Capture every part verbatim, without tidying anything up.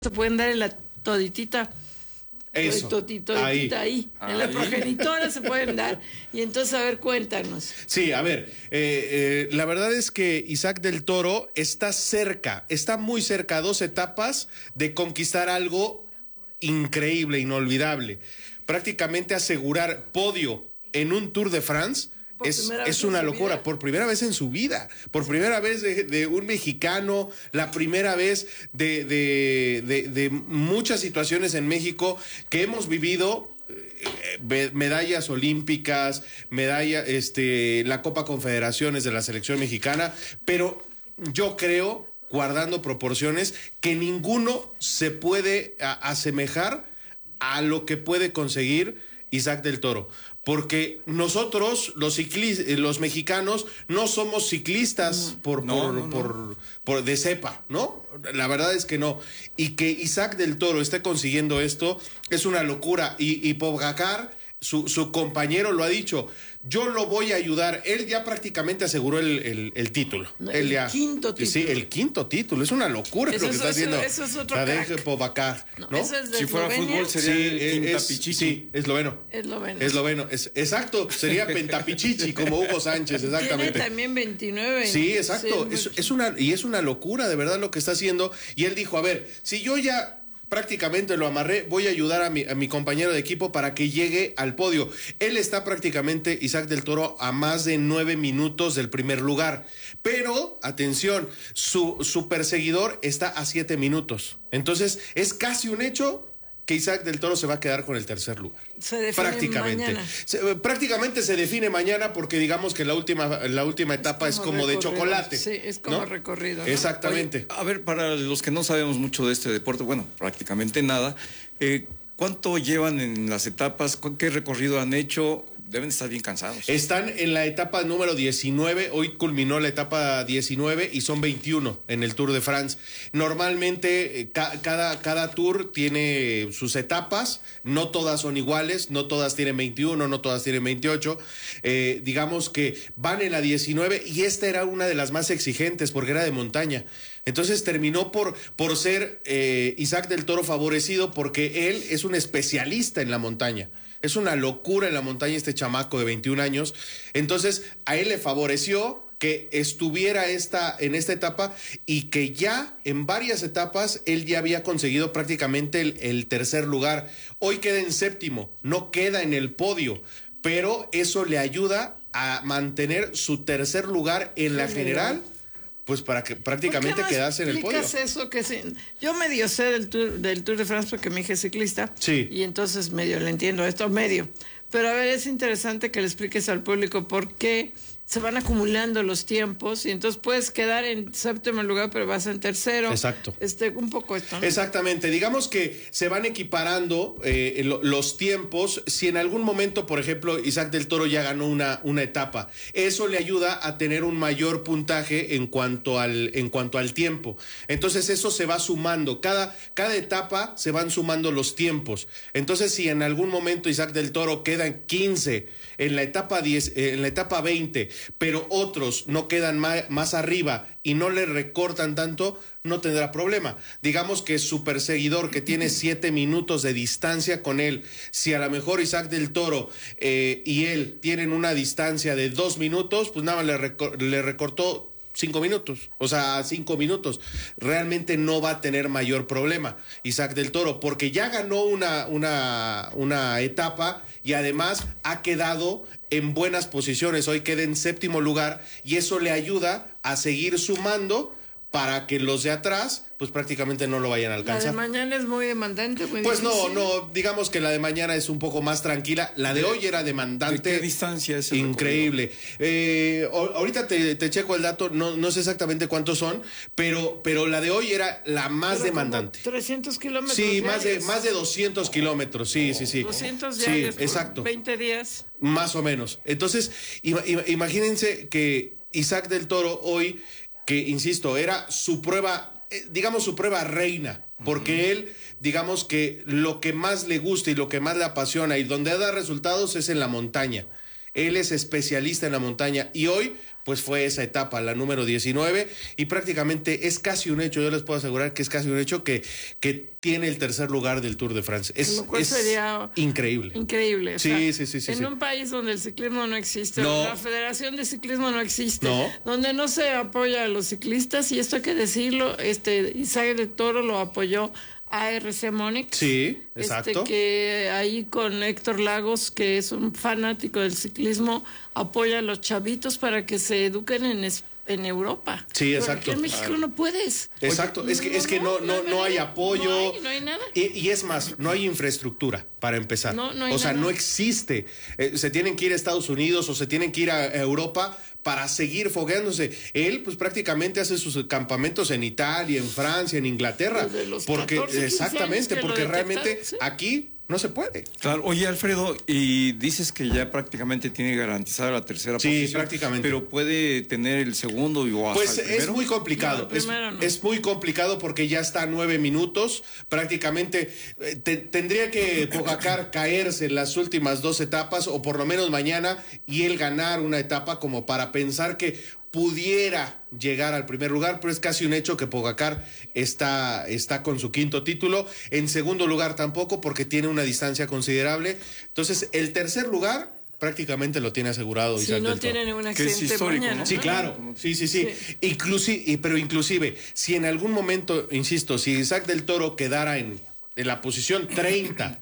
se pueden dar en la toditita. Eso, toditita ahí, ahí. En la progenitora se pueden dar. Y entonces, a ver, cuéntanos. Sí, a ver, eh, eh, la verdad es que Isaac del Toro está cerca, está muy cerca a dos etapas de conquistar algo increíble, inolvidable. Prácticamente asegurar podio en un Tour de France. Es, es una locura, vida. por primera vez en su vida, por primera vez de, de un mexicano, la primera vez de, de, de, de muchas situaciones en México que hemos vivido, eh, medallas olímpicas, medalla, este, la Copa Confederaciones de la selección mexicana, pero yo creo, guardando proporciones, que ninguno se puede a, asemejar a lo que puede conseguir Isaac del Toro. Porque nosotros, los ciclistas, los mexicanos, no somos ciclistas por, no, por, no, no. por, por de cepa, ¿no? La verdad es que no. Y que Isaac del Toro esté consiguiendo esto es una locura. Y, y Pogacar, su, su compañero, lo ha dicho. Yo lo voy a ayudar. Él ya prácticamente aseguró el, el, el título. No, Él el ya, quinto título. Sí, el quinto título. Es una locura eso lo que es, está eso, haciendo. Eso es otro Tadej Pogacar, ¿no? no eso es de si fuera Eslovenia. fútbol sería sí, el Quintapichichi. Sí, esloveno. Esloveno. Esloveno. Es, exacto, sería Pentapichichi como Hugo Sánchez, exactamente. Tiene también veintinueve. Sí, exacto. Sí, es, es, es una, y es una locura de verdad lo que está haciendo. Y él dijo, a ver, si yo ya prácticamente lo amarré, voy a ayudar a mi, a mi compañero de equipo para que llegue al podio. Él está prácticamente, Isaac del Toro, a más de nueve minutos del primer lugar. Pero, atención, su, su perseguidor está a siete minutos. Entonces, es casi un hecho que Isaac del Toro se va a quedar con el tercer lugar. Se define prácticamente. Mañana. Se, prácticamente se define mañana porque digamos que la última, la última etapa es como, es como de chocolate. Sí, es como ¿no? recorrido. ¿no? Exactamente. Oye, a ver, para los que no sabemos mucho de este deporte, bueno, prácticamente nada, eh, ¿cuánto llevan en las etapas? ¿Qué recorrido han hecho? Deben estar bien cansados. Están en la etapa número diecinueve, hoy culminó la etapa diecinueve y son veintiuno en el Tour de France. Normalmente ca cada, cada tour tiene sus etapas, no todas son iguales, no todas tienen veintiuno, no todas tienen veintiocho. Eh, digamos que van en la diecinueve y esta era una de las más exigentes porque era de montaña. Entonces terminó por, por ser eh, Isaac del Toro favorecido porque él es un especialista en la montaña. Es una locura en la montaña este chamaco de veintiún años. Entonces a él le favoreció que estuviera esta, en esta etapa y que ya en varias etapas él ya había conseguido prácticamente el, el tercer lugar. Hoy queda en séptimo, no queda en el podio, pero eso le ayuda a mantener su tercer lugar en la general. Pues para que prácticamente quedase en el podio. Eso que sí? Yo medio sé del tour, del Tour de France porque mi hija es ciclista. Sí. Y entonces medio le entiendo esto, medio. Pero a ver, es interesante que le expliques al público por qué se van acumulando los tiempos y entonces puedes quedar en séptimo lugar, pero vas en tercero. Exacto. Este, un poco esto, ¿no? Exactamente. Digamos que se van equiparando eh, lo, los tiempos. Si en algún momento, por ejemplo, Isaac del Toro ya ganó una, una etapa, eso le ayuda a tener un mayor puntaje en cuanto al, en cuanto al tiempo. Entonces eso se va sumando. Cada, cada etapa se van sumando los tiempos. Entonces si en algún momento Isaac del Toro queda en quince, en la etapa diez, en la etapa veinte, pero otros no quedan más, más arriba y no le recortan tanto, no tendrá problema. Digamos que su perseguidor que tiene siete minutos de distancia con él, si a lo mejor Isaac del Toro eh, y él tienen una distancia de dos minutos, pues nada más le, recor le recortó cinco minutos, o sea, cinco minutos. Realmente no va a tener mayor problema Isaac del Toro, porque ya ganó una, una, una etapa y además ha quedado en buenas posiciones. Hoy queda en séptimo lugar y eso le ayuda a seguir sumando para que los de atrás pues prácticamente no lo vayan a alcanzar. La de mañana es muy demandante. Muy pues difícil. no, no, digamos que la de mañana es un poco más tranquila. La de, de hoy era demandante. ¿De qué distancia es? Increíble. Eh, ahorita te, te checo el dato, no, no sé exactamente cuántos son, pero, pero la de hoy era la más pero demandante. trescientos kilómetros. Sí, diarios. más de, más de doscientos kilómetros, sí, sí, sí. doscientos diarios. Sí, exacto. veinte días. Más o menos. Entonces, imagínense que Isaac del Toro hoy, que insisto, era su prueba, digamos su prueba reina, porque uh-huh. él, digamos que lo que más le gusta y lo que más le apasiona y donde da resultados es en la montaña. Él es especialista en la montaña y hoy pues fue esa etapa, la número diecinueve, y prácticamente es casi un hecho, yo les puedo asegurar que es casi un hecho que, que tiene el tercer lugar del Tour de Francia. Es, Lo cual es sería increíble. Increíble. O Sí, sea, sí, sí, sí, En sí. un país donde el ciclismo no existe, No. donde la Federación de Ciclismo no existe, No. donde no se apoya a los ciclistas, y esto hay que decirlo, este Isaac del Toro lo apoyó A R C Monix. Sí, Este, exacto. que ahí con Héctor Lagos, que es un fanático del ciclismo, apoya a los chavitos para que se eduquen en, es- en Europa. Sí, Porque exacto. aquí en México no puedes. Exacto, es que, es que no, no, no hay apoyo. No hay, no hay nada. Y, y es más, no hay infraestructura para empezar. No, no hay o sea, nada. no existe. Eh, se tienen que ir a Estados Unidos o se tienen que ir a Europa para seguir fogueándose. Él, pues prácticamente hace sus campamentos en Italia, en Francia, en Inglaterra. Desde los porque, catorce, quince años exactamente, que lo porque realmente detectaron, sí. aquí no se puede. Claro, oye Alfredo, y dices que ya prácticamente tiene garantizada la tercera Sí, posición. prácticamente. Pero puede tener el segundo y o hasta Pues el es primero. muy complicado, No, el es, primero no. es muy complicado porque ya está a nueve minutos, prácticamente eh, te- tendría que Pogacar caerse en las últimas dos etapas o por lo menos mañana y él ganar una etapa como para pensar que pudiera llegar al primer lugar, pero es casi un hecho que Pogacar está, está con su quinto título. En segundo lugar tampoco porque tiene una distancia considerable. Entonces el tercer lugar prácticamente lo tiene asegurado Si Isaac no del Toro. tiene ningún Que es accidente histórico, mañana. ¿no? Sí, claro. Sí, sí, sí. Inclusi- y- pero inclusive, si en algún momento, insisto, si Isaac del Toro quedara en, en la posición treinta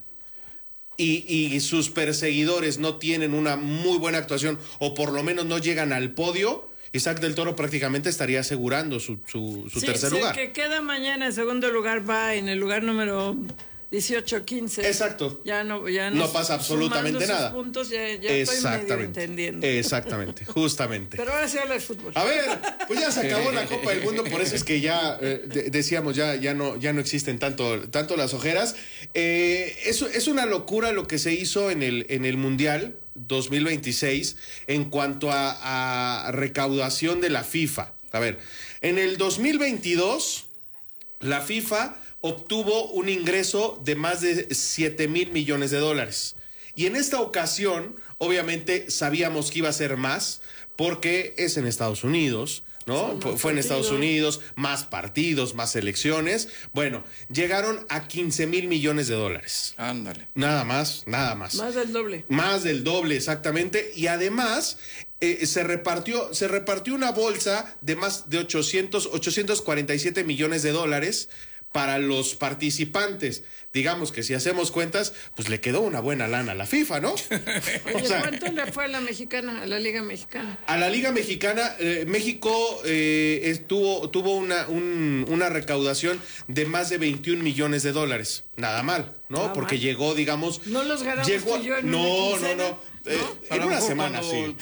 y, y sus perseguidores no tienen una muy buena actuación o por lo menos no llegan al podio, Isaac del Toro prácticamente estaría asegurando su, su, su Sí, tercer sí, lugar. el que queda mañana en segundo lugar va en el lugar número dieciocho quince. Exacto. Ya no, ya No pasa absolutamente sumando nada. sus puntos ya, ya estoy medio entendiendo. Exactamente, justamente. Pero ahora sí habla de fútbol. A ver, pues ya se acabó la Copa del Mundo, por eso es que ya eh, de- decíamos, ya, ya, no, ya no existen tanto, tanto las ojeras. Eh, es, es una locura lo que se hizo en el, en el Mundial dos mil veintiséis en cuanto a, a recaudación de la FIFA. A ver, en el dos mil veintidós, la FIFA obtuvo un ingreso de más de siete mil millones de dólares. Y en esta ocasión, obviamente, sabíamos que iba a ser más, porque es en Estados Unidos, ¿no? Son más Fue en Estados partidos. Unidos, más partidos, más elecciones. Bueno, llegaron a quince mil millones de dólares. Ándale. Nada más, nada más. Más del doble. Más del doble, exactamente. Y además, eh, se repartió, se repartió una bolsa de más de ochocientos, ochocientos cuarenta y siete millones de dólares para los participantes. Digamos que si hacemos cuentas, pues le quedó una buena lana a la FIFA, ¿no? Oye, O sea, ¿cuánto le fue a la mexicana, a la Liga Mexicana? a la Liga Mexicana, eh, México eh, estuvo, tuvo una, un- una recaudación de más de veintiún millones de dólares. Nada mal, ¿no? Nada Porque mal. llegó, digamos... ¿No los ganamos llegó, tú y yo en no, una no, quincena? no, Eh, A en lo una mejor semana, cuando-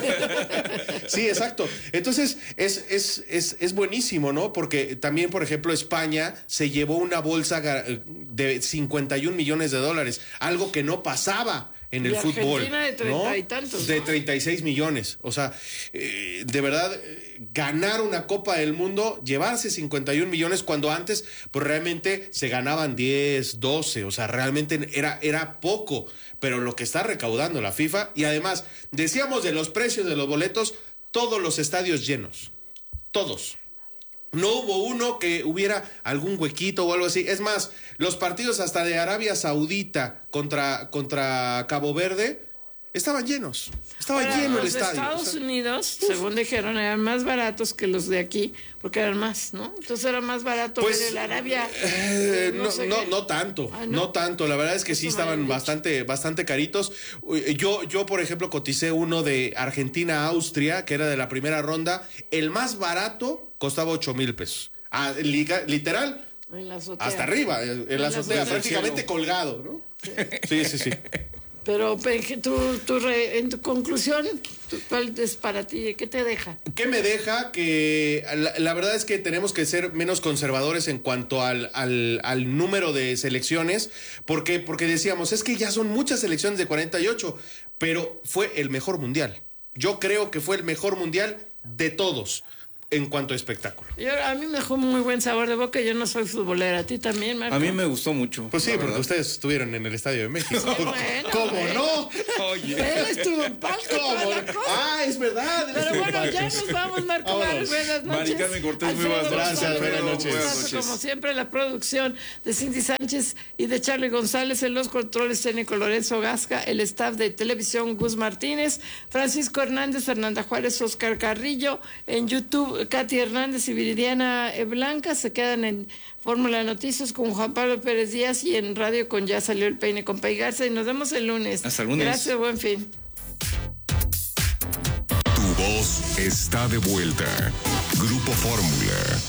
sí. Sí, exacto. Entonces, es, es, es, es buenísimo, ¿no? Porque también, por ejemplo, España se llevó una bolsa ga- de cincuenta y un millones de dólares, algo que no pasaba en el Y fútbol. Argentina de treinta ¿no? y tantos, De ¿no? treinta y seis millones. O sea, eh, de verdad, eh, ganar una Copa del Mundo, llevarse cincuenta y un millones cuando antes, pues realmente se ganaban diez, doce. O sea, realmente era, era poco. Pero lo que está recaudando la FIFA, y además, decíamos de los precios de los boletos, todos los estadios llenos. Todos. No hubo uno que hubiera algún huequito o algo así. Es más, los partidos hasta de Arabia Saudita contra, contra Cabo Verde estaban llenos. Estaba Ahora, lleno el los de estadio. Estados O sea, Unidos, según dijeron, eran más baratos que los de aquí, porque eran más, ¿no? Entonces era más barato Pues, ver el Arabia. Eh, no, sé no, qué. no tanto, Ah, ¿no? ¿no? tanto. La verdad es que Eso sí me estaban habían dicho. bastante, bastante caritos. Uy, Yo, yo, por ejemplo, coticé uno de Argentina-Austria, que era de la primera ronda. El más barato costaba ocho mil pesos. Ah, liga- literal, En la azotea. hasta arriba, en la la azotea, azotea. prácticamente colgado, ¿no? Sí, sí, sí. Pero Penje, tu, tu re- en tu conclusión, tu- ¿cuál es para ti? ¿Qué te deja? ¿Qué me deja? Que la, la verdad es que tenemos que ser menos conservadores en cuanto al, al, al número de selecciones. ¿Por qué? Porque decíamos, es que ya son muchas selecciones de cuarenta y ocho, pero fue el mejor mundial. Yo creo que fue el mejor mundial de todos. en cuanto a espectáculo. Yo, a mí me dejó muy buen sabor de boca. Yo no soy futbolera. ¿A ti también, Marco? A mí me gustó mucho. Pues sí, porque verdad. ustedes estuvieron en el Estadio de México. Bueno, ¿Cómo bueno. no? Oye. Él estuvo en palco. ¿Cómo toda la no? cosa. Ah, es verdad. Pero Estuvo en bueno, ya palcos. nos vamos, Marco Vámonos. Mares. Buenas noches. Mari Carmen Cortés, muy Alfredo buenas noches. Gracias, buenas noches. Un Buenas abrazo, noches. como siempre, la producción de Cindy Sánchez y de Charlie González, en los controles técnicos Lorenzo Gasca, el staff de televisión Gus Martínez, Francisco Hernández, Fernanda Juárez, Oscar Carrillo, en YouTube Katy Hernández y Viridiana Blanca. Se quedan en Fórmula Noticias con Juan Pablo Pérez Díaz y en radio con Ya Salió el Peine con Pay Garza, y nos vemos el lunes. Hasta el lunes. Gracias, buen fin. Tu voz está de vuelta. Grupo Fórmula.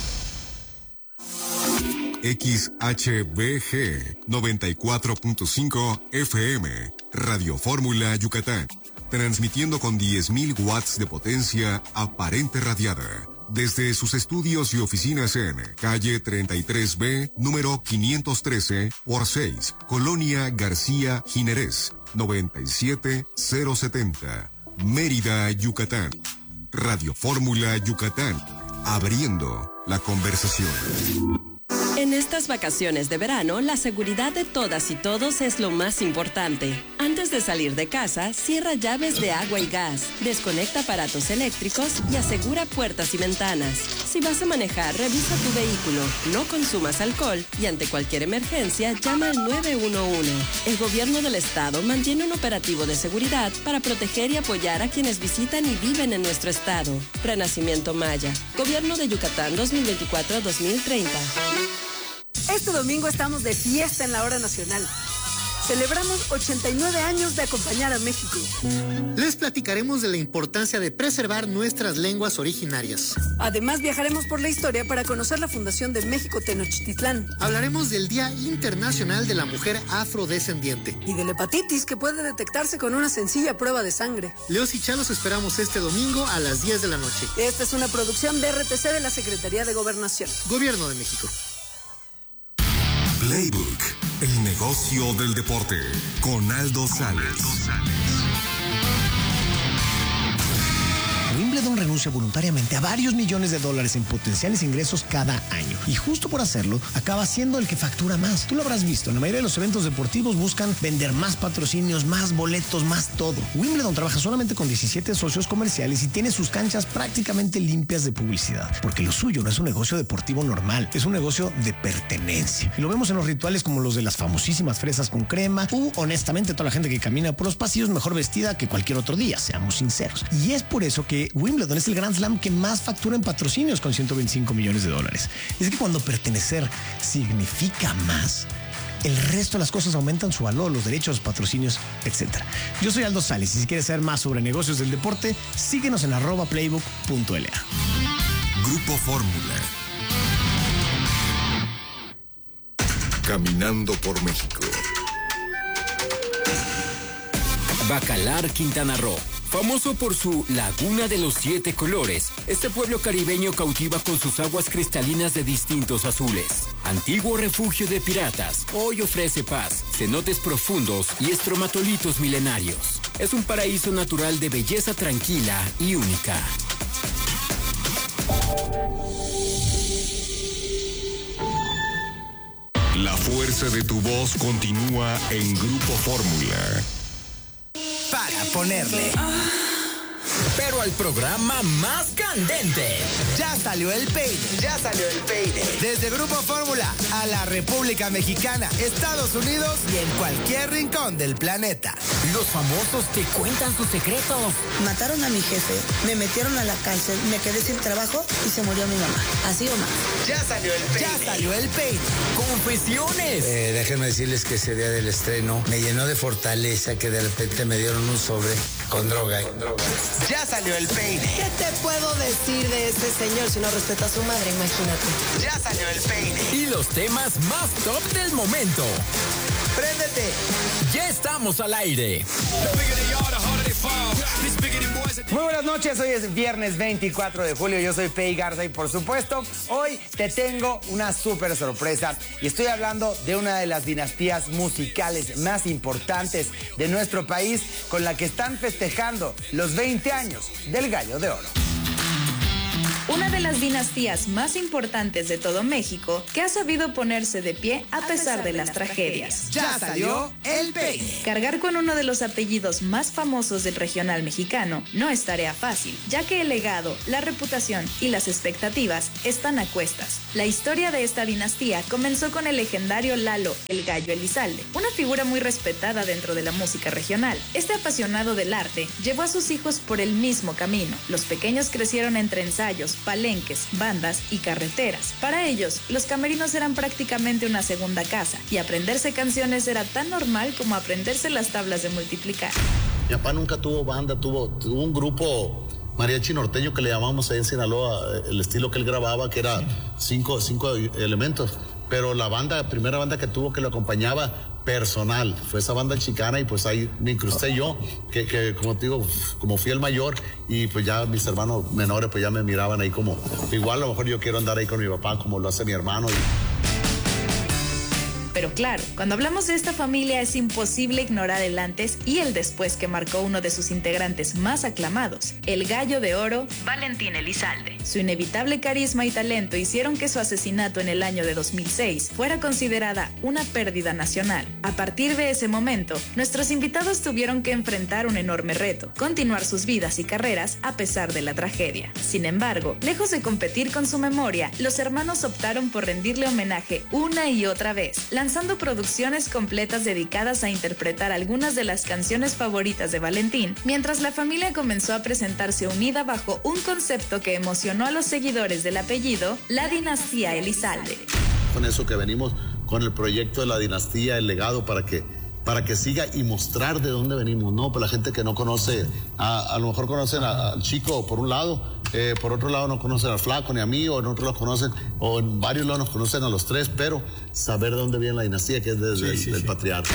X H B G noventa y cuatro punto cinco F M, Radio Fórmula Yucatán, transmitiendo con diez mil watts de potencia aparente radiada, desde sus estudios y oficinas en calle treinta y tres B, número quinientos trece por seis, Colonia García Jiménez, noventa y siete mil setenta, Mérida, Yucatán. Radio Fórmula Yucatán, abriendo la conversación. En estas vacaciones de verano, la seguridad de todas y todos es lo más importante. Antes de salir de casa, cierra llaves de agua y gas, desconecta aparatos eléctricos y asegura puertas y ventanas. Si vas a manejar, revisa tu vehículo, no consumas alcohol y ante cualquier emergencia, llama al nueve uno uno. El gobierno del estado mantiene un operativo de seguridad para proteger y apoyar a quienes visitan y viven en nuestro estado. Renacimiento Maya. Gobierno de Yucatán dos mil veinticuatro a dos mil treinta. Este domingo estamos de fiesta en la hora nacional. Celebramos ochenta y nueve años de acompañar a México. Les platicaremos de la importancia de preservar nuestras lenguas originarias. Además, viajaremos por la historia para conocer la fundación de México Tenochtitlán. Hablaremos del Día Internacional de la Mujer Afrodescendiente. Y de la hepatitis, que puede detectarse con una sencilla prueba de sangre. Leos y Chalos esperamos este domingo a las diez de la noche. Esta es una producción de R T C de la Secretaría de Gobernación. Gobierno de México. Playbook, el negocio del deporte, con Aldo Sales. Wimbledon renuncia voluntariamente a varios millones de dólares en potenciales ingresos cada año. Y justo por hacerlo, acaba siendo el que factura más. Tú lo habrás visto, en la mayoría de los eventos deportivos buscan vender más patrocinios, más boletos, más todo. Wimbledon trabaja solamente con diecisiete socios comerciales y tiene sus canchas prácticamente limpias de publicidad. Porque lo suyo no es un negocio deportivo normal, es un negocio de pertenencia. Y lo vemos en los rituales como los de las famosísimas fresas con crema, u honestamente toda la gente que camina por los pasillos mejor vestida que cualquier otro día, seamos sinceros. Y es por eso que Wimbledon es el Grand Slam que más factura en patrocinios, con ciento veinticinco millones de dólares. Es que cuando pertenecer significa más, el resto de las cosas aumentan su valor, los derechos, patrocinios, etcétera. Yo soy Aldo Sales y si quieres saber más sobre negocios del deporte, síguenos en arroba playbook punto l a. Grupo Fórmula. Caminando por México. Bacalar, Quintana Roo. Famoso por su Laguna de los Siete Colores, este pueblo caribeño cautiva con sus aguas cristalinas de distintos azules. Antiguo refugio de piratas, hoy ofrece paz, cenotes profundos y estromatolitos milenarios. Es un paraíso natural de belleza tranquila y única. La fuerza de tu voz continúa en Grupo Fórmula. Para ponerle pero al programa más candente. Ya salió el peine. Ya salió el peine. Desde Grupo Fórmula a la República Mexicana, Estados Unidos y en cualquier rincón del planeta. Los famosos te cuentan sus secretos. Mataron a mi jefe, me metieron a la cárcel, me quedé sin trabajo y se murió mi mamá. Así o más. Ya salió el peine. Ya salió el peine. Confesiones. Eh, déjenme decirles que ese día del estreno me llenó de fortaleza, que de repente me dieron un sobre con droga. Con droga. Ya salió el peine. ¿Qué te puedo decir de este señor si no respeta a su madre? Imagínate. Ya salió el peine. Y los temas más top del momento. ¡Préndete! Ya estamos al aire. Muy buenas noches, hoy es viernes veinticuatro de julio, yo soy Pei Garza y por supuesto hoy te tengo una súper sorpresa y estoy hablando de una de las dinastías musicales más importantes de nuestro país con la que están festejando los veinte años del Gallo de Oro. una de las dinastías más importantes de todo México que ha sabido ponerse de pie a, a pesar, pesar de, de las, las tragedias. Ya salió el peine. Cargar con uno de los apellidos más famosos del regional mexicano no es tarea fácil, ya que el legado, la reputación y las expectativas están a cuestas. La historia de esta dinastía comenzó con el legendario Lalo, el Gallo Elizalde, una figura muy respetada dentro de la música regional. Este apasionado del arte llevó a sus hijos por el mismo camino. Los pequeños crecieron entre ensayos, palenques, bandas y carreteras. Para ellos, los camerinos eran prácticamente una segunda casa y aprenderse canciones era tan normal como aprenderse las tablas de multiplicar. Mi papá nunca tuvo banda, tuvo, tuvo un grupo mariachi norteño que le llamamos ahí en Sinaloa, el estilo que él grababa, que era cinco, cinco elementos. Pero la banda, la primera banda que tuvo que lo acompañaba personal, fue esa banda chicana, y pues ahí me incrusté yo, que, que como te digo, como fui el mayor, y pues ya mis hermanos menores pues ya me miraban ahí como, igual a lo mejor yo quiero andar ahí con mi papá como lo hace mi hermano. Pero claro, cuando hablamos de esta familia es imposible ignorar el antes y el después que marcó uno de sus integrantes más aclamados, el Gallo de Oro, Valentín Elizalde. Su inevitable carisma y talento hicieron que su asesinato en el año de dos mil seis fuera considerada una pérdida nacional. A partir de ese momento, nuestros invitados tuvieron que enfrentar un enorme reto, continuar sus vidas y carreras a pesar de la tragedia. Sin embargo, lejos de competir con su memoria, los hermanos optaron por rendirle homenaje una y otra vez, lanzando producciones completas dedicadas a interpretar algunas de las canciones favoritas de Valentín, mientras la familia comenzó a presentarse unida bajo un concepto que emocionó a los seguidores del apellido, la dinastía Elizalde. Con eso que venimos con el proyecto de la dinastía, el legado, para que para que siga y mostrar de dónde venimos, ¿no? Para la gente que no conoce, a, a lo mejor conocen al Chico por un lado, eh, por otro lado no conocen al Flaco ni a mí, o en otro lado conocen, o en varios lados nos conocen a los tres, pero saber de dónde viene la dinastía, que es desde sí, el sí, del sí. patriarca.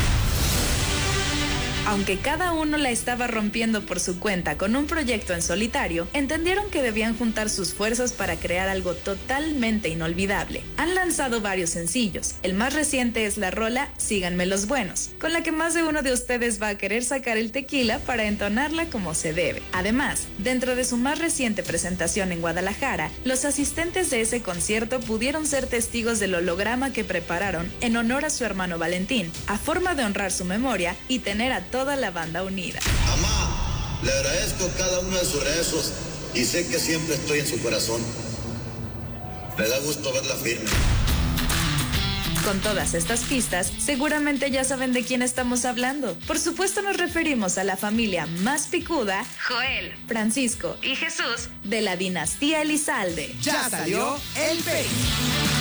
Aunque cada uno la estaba rompiendo por su cuenta con un proyecto en solitario, entendieron que debían juntar sus fuerzas para crear algo totalmente inolvidable. Han lanzado varios sencillos. El más reciente es la rola Síganme los Buenos, con la que más de uno de ustedes va a querer sacar el tequila para entonarla como se debe. Además, dentro de su más reciente presentación en Guadalajara, los asistentes de ese concierto pudieron ser testigos del holograma que prepararon en honor a su hermano Valentín, a forma de honrar su memoria y tener a toda la banda unida. Mamá, le agradezco cada uno de sus rezos y sé que siempre estoy en su corazón. Me da gusto verla firme. Con todas estas pistas, seguramente ya saben de quién estamos hablando. Por supuesto nos referimos a la familia más picuda, Joel, Francisco y Jesús, de la dinastía Elizalde. Ya salió el peine.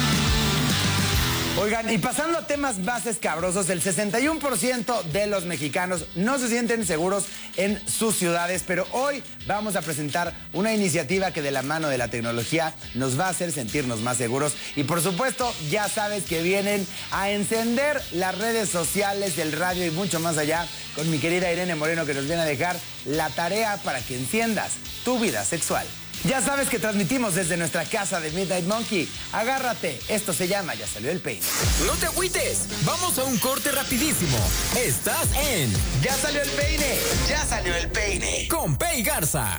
Oigan, y pasando a temas más escabrosos, el sesenta y uno por ciento de los mexicanos no se sienten seguros en sus ciudades, pero hoy vamos a presentar una iniciativa que de la mano de la tecnología nos va a hacer sentirnos más seguros. Y por supuesto, ya sabes que vienen a encender las redes sociales, del radio y mucho más allá, con mi querida Irene Moreno, que nos viene a dejar la tarea para que enciendas tu vida sexual. Ya sabes que transmitimos desde nuestra casa de Midnight Monkey. Agárrate, esto se llama Ya Salió el Peine. No te agüites, vamos a un corte rapidísimo. Estás en Ya Salió el Peine, Ya Salió el Peine, con Pei Garza.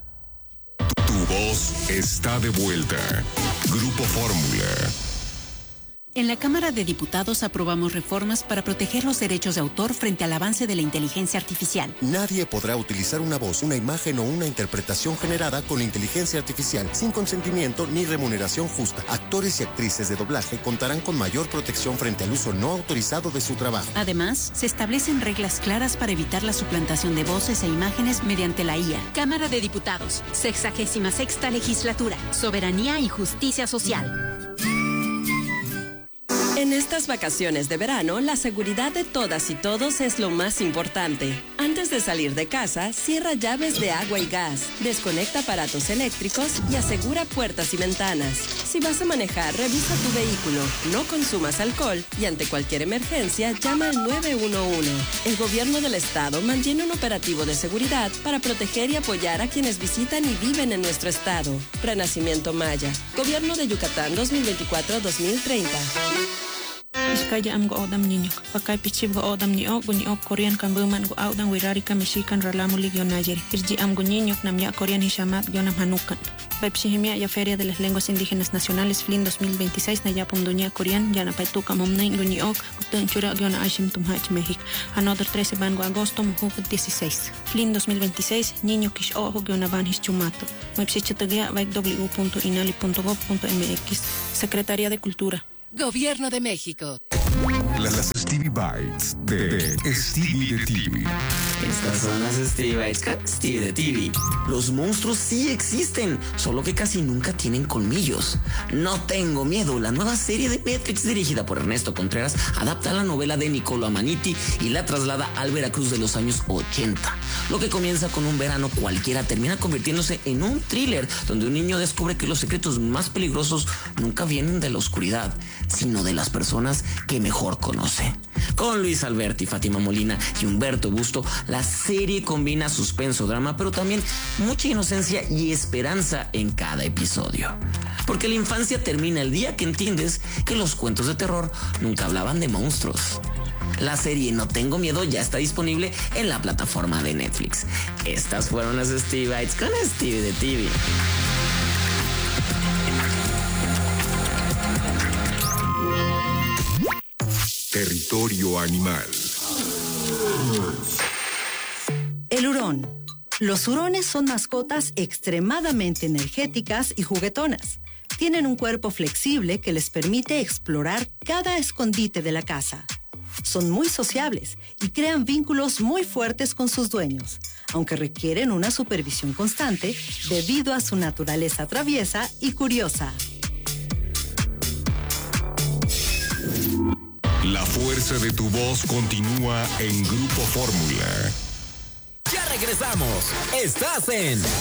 Tu voz está de vuelta. Grupo Fórmula. En la Cámara de Diputados aprobamos reformas para proteger los derechos de autor frente al avance de la inteligencia artificial. Nadie podrá utilizar una voz, una imagen o una interpretación generada con inteligencia artificial sin consentimiento ni remuneración justa. Actores y actrices de doblaje contarán con mayor protección frente al uso no autorizado de su trabajo. Además, se establecen reglas claras para evitar la suplantación de voces e imágenes mediante la I A. Cámara de Diputados, sexagésima sexta legislatura, soberanía y justicia social. En estas vacaciones de verano, la seguridad de todas y todos es lo más importante. Antes de salir de casa, cierra llaves de agua y gas, desconecta aparatos eléctricos y asegura puertas y ventanas. Si vas a manejar, revisa tu vehículo, no consumas alcohol y ante cualquier emergencia, llama al nueve uno uno. El gobierno del estado mantiene un operativo de seguridad para proteger y apoyar a quienes visitan y viven en nuestro estado. Renacimiento Maya, Gobierno de Yucatán dos mil veinticuatro a dos mil treinta. Iskaya am go odam niño. Pakai pichib go odam ni ok ni ok Korean kan buman go odam wirari kamishikan ralamu ligionayer. Irji am go niño namya Korean hishamat gionam hanukan. Baipshihimia ya Feria de las Lenguas Indígenas Nacionales F L I N dos mil veintiséis na yapum dunya Korean yana paituka momnay guni ok kuten chura giona ashim tumhach México. Another trece van go agosto muhuk dieciséis. F L I N dos mil veintiséis niño kish ojo giona van his chumato. Baipshichatagia baik w punto inali punto gov punto mx. Secretaría de Cultura. Gobierno de México. Las Stevie Bites de Stevie de T V. Estas son las Stevie Bites con Stevie de T V. Los monstruos sí existen, solo que casi nunca tienen colmillos. No tengo miedo. La nueva serie de Netflix dirigida por Ernesto Contreras adapta la novela de Niccolo Amaniti y la traslada al Veracruz de los años ochenta. Lo que comienza con un verano cualquiera termina convirtiéndose en un thriller donde un niño descubre que los secretos más peligrosos nunca vienen de la oscuridad, sino de las personas que mejor conoce. Con Luis Alberti, Fátima Molina y Humberto Busto, la serie combina suspenso, drama, pero también mucha inocencia y esperanza en cada episodio. Porque la infancia termina el día que entiendes que los cuentos de terror nunca hablaban de monstruos. La serie No Tengo Miedo ya está disponible en la plataforma de Netflix. Estas fueron las Stevie Bites con Stevie de T V. Territorio animal. El hurón. Los hurones son mascotas extremadamente energéticas y juguetonas. Tienen un cuerpo flexible que les permite explorar cada escondite de la casa. Son muy sociables y crean vínculos muy fuertes con sus dueños, aunque requieren una supervisión constante debido a su naturaleza traviesa y curiosa. La fuerza de tu voz continúa en Grupo Fórmula. Ya regresamos. Estás en